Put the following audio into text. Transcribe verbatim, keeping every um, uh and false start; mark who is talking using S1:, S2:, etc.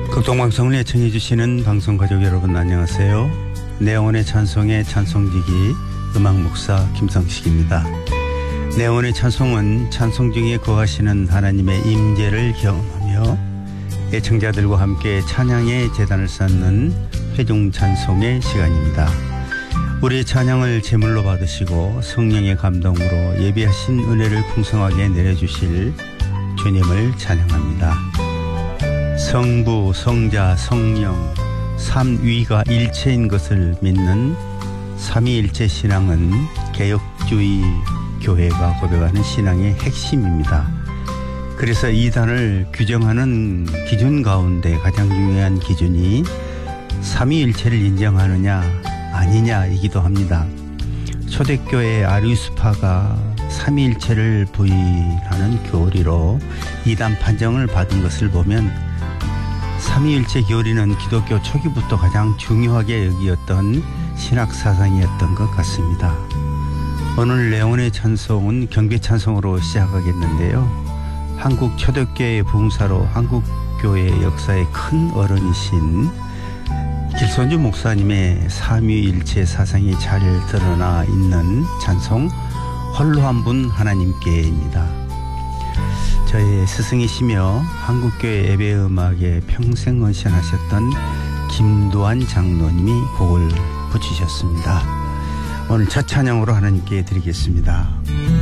S1: 극동방송을 애청해 주시는 방송가족 여러분 안녕하세요. 내원의 찬송의 찬송지기 음악목사 김성식입니다. 내원의 찬송은 찬송 중에 거하시는 하나님의 임재를 경험하며 애청자들과 함께 찬양의 제단을 쌓는 회중 찬송의 시간입니다. 우리의 찬양을 제물로 받으시고 성령의 감동으로 예비하신 은혜를 풍성하게 내려주실 주님을 찬양합니다. 성부, 성자, 성령, 삼위가 일체인 것을 믿는 삼위일체 신앙은 개혁주의 교회가 고백하는 신앙의 핵심입니다. 그래서 이단을 규정하는 기준 가운데 가장 중요한 기준이 삼위일체를 인정하느냐 아니냐이기도 합니다. 초대교회 아리우스파가 삼위일체를 부인하는 교리로 이단 판정을 받은 것을 보면 삼위일체 교리는 기독교 초기부터 가장 중요하게 여기었던 신학사상이었던 것 같습니다. 오늘 내원의 찬송은 경배찬송으로 시작하겠는데요. 한국 초대교회의 부흥사로 한국교회 역사의 큰 어른이신 길손주 목사님의 삼위일체 사상이 잘 드러나 있는 찬송 홀로 한 분 하나님께입니다. 저의 스승이시며 한국교회 예배음악에 평생 헌신하셨던 김도환 장로님이 곡을 붙이셨습니다. 오늘 첫 찬양으로 하나님께 드리겠습니다.